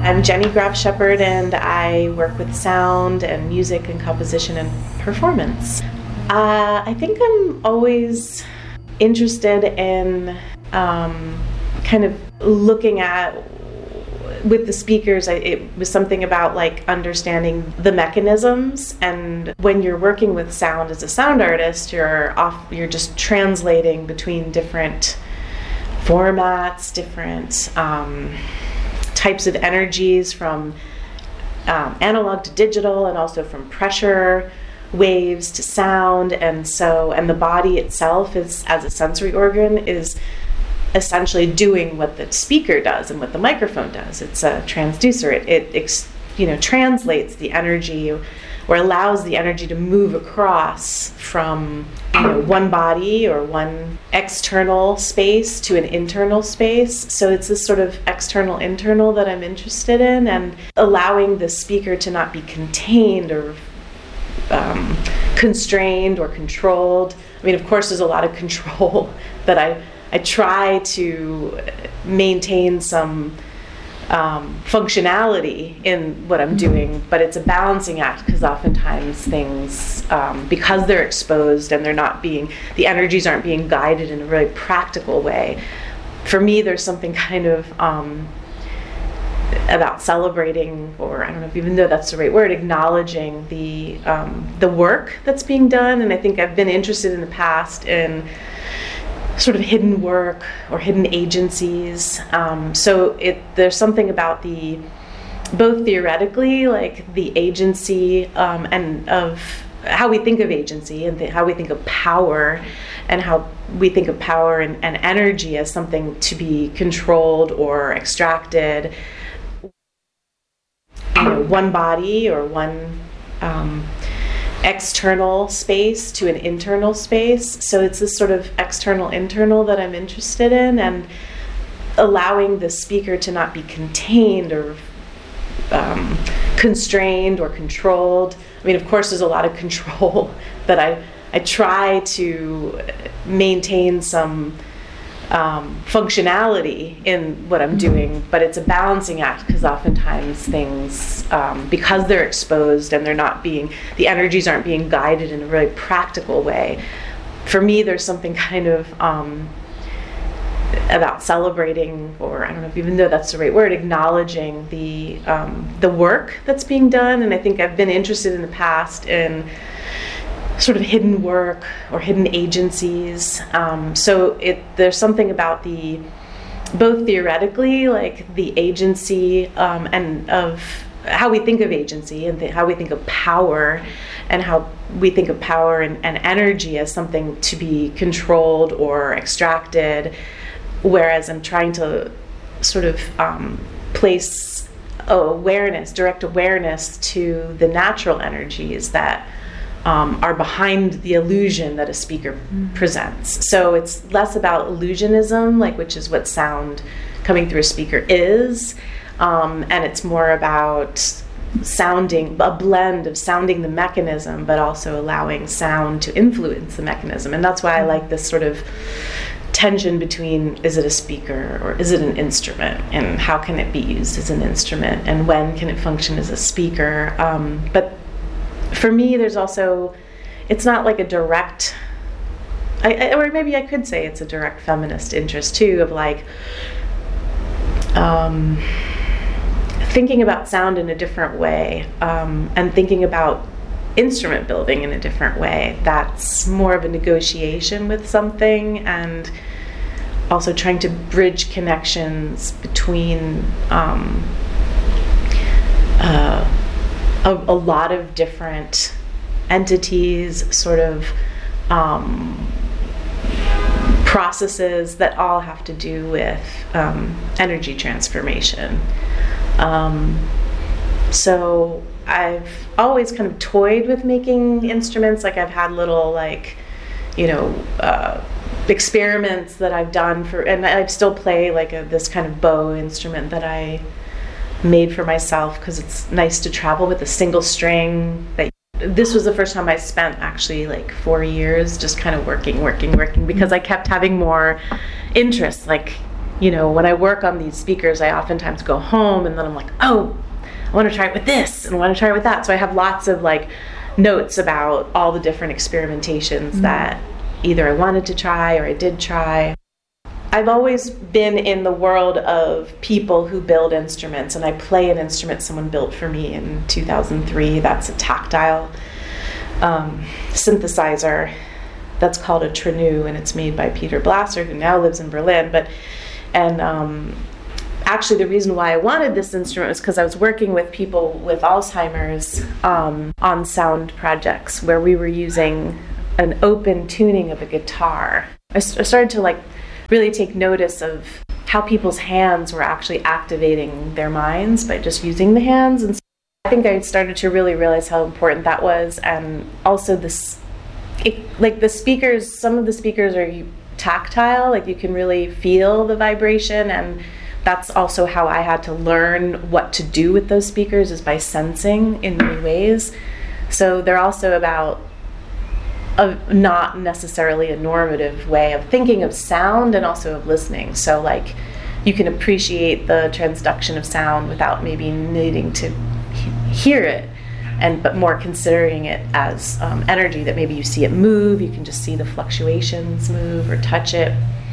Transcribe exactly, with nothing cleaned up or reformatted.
I'm Jenny Graf Shepard, and I work with sound and music and composition and performance. Uh, I think I'm always interested in um, kind of looking at, with the speakers, I, it was something about like understanding the mechanisms. And when you're working with sound as a sound artist, you're off, you're just translating between different formats, different um, types of energies, from um, analog to digital, and also from pressure waves to sound. And so, and the body itself is, as a sensory organ, is essentially doing what the speaker does and what the microphone does. It's a transducer. It, it ex, you know, translates the energy, or allows the energy to move across from, you know, one body or one external space to an internal space. So it's this sort of external internal that I'm interested in, and allowing the speaker to not be contained or um, constrained or controlled. I mean, of course, there's a lot of control that I I try to maintain some um, functionality in what I'm doing, but it's a balancing act, because oftentimes things, um, because they're exposed and they're not being, the energies aren't being guided in a really practical way. For me, there's something kind of um, about celebrating, or I don't know if even though that's the right word, acknowledging the um, the work that's being done. And I think I've been interested in the past in sort of hidden work or hidden agencies. Um, so it there's something about the, both theoretically, like the agency um, and of how we think of agency, and th- how we think of power, and how we think of power and, and energy as something to be controlled or extracted. You know, one body or one um, external space to an internal space. So it's this sort of external internal that I'm interested in, and allowing the speaker to not be contained or um, constrained or controlled. I mean, of course, there's a lot of control that I I try to maintain some um, functionality in what I'm doing, but it's a balancing act, because oftentimes things, um, because they're exposed and they're not being, the energies aren't being guided in a really practical way. For me, there's something kind of um, about celebrating, or I don't know if even though that's the right word, acknowledging the um, the work that's being done. And I think I've been interested in the past in sort of hidden work or hidden agencies. Um, so it there's something about the, both theoretically, like the agency um, and of how we think of agency, and th- how we think of power, and how we think of power and, and energy as something to be controlled or extracted. Whereas I'm trying to sort of um, place awareness, direct awareness to the natural energies that Um, are behind the illusion that a speaker mm. presents. So it's less about illusionism, like, which is what sound coming through a speaker is, um, and it's more about sounding, a blend of sounding the mechanism, but also allowing sound to influence the mechanism. And that's why I like this sort of tension between, is it a speaker or is it an instrument, and how can it be used as an instrument, and when can it function as a speaker. Um, but for me, there's also, it's not like a direct, I, I, or maybe I could say it's a direct feminist interest too, of like um, thinking about sound in a different way, um, and thinking about instrument building in a different way. That's more of a negotiation with something, and also trying to bridge connections between um, uh, A, a lot of different entities, sort of um, processes that all have to do with um, energy transformation. Um, so I've always kind of toyed with making instruments. Like, I've had little, like, you know, uh, experiments that I've done for, and I still play like a, this kind of bow instrument that I made for myself, because it's nice to travel with a single string. That this was the first time I spent actually like four years just kind of working, working, working, because I kept having more interests. Like, you know, when I work on these speakers, I oftentimes go home and then I'm like, oh, I want to try it with this and I want to try it with that. So I have lots of like notes about all the different experimentations mm-hmm. that either I wanted to try or I did try. I've always been in the world of people who build instruments, and I play an instrument someone built for me in two thousand three. That's a tactile um, synthesizer that's called a Trenu, and it's made by Peter Blasser, who now lives in Berlin. But and um, actually, the reason why I wanted this instrument was because I was working with people with Alzheimer's um, on sound projects where we were using an open tuning of a guitar. I, st- I started to like really take notice of how people's hands were actually activating their minds by just using the hands. And so I think I started to really realize how important that was. And also this, it, like the speakers, some of the speakers are tactile, like you can really feel the vibration. And that's also how I had to learn what to do with those speakers, is by sensing in many ways. So they're also about a not necessarily a normative way of thinking of sound and also of listening. So like you can appreciate the transduction of sound without maybe needing to he- hear it, and but more considering it as um, energy, that maybe you see it move, you can just see the fluctuations move or touch it.